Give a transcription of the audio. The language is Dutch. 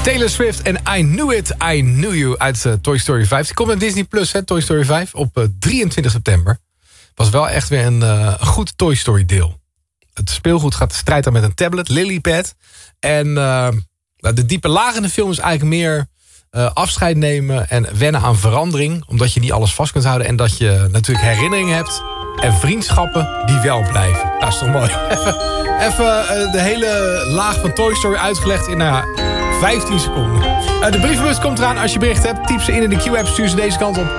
Taylor Swift en I Knew It, I Knew You uit Toy Story 5. Die komt naar Disney Plus, hè, Toy Story 5, op 23 september. Was wel echt weer een goed Toy Story deel. Het speelgoed gaat de strijd aan met een tablet, Lilypad. En de diepe laag in de film is eigenlijk meer afscheid nemen en wennen aan verandering. Omdat je niet alles vast kunt houden. En dat je natuurlijk herinneringen hebt en vriendschappen die wel blijven. Dat is toch mooi. Even de hele laag van Toy Story uitgelegd in 15 seconden. De brievenbus komt eraan. Als je bericht hebt, typ ze in de Q-app, stuur ze deze kant op.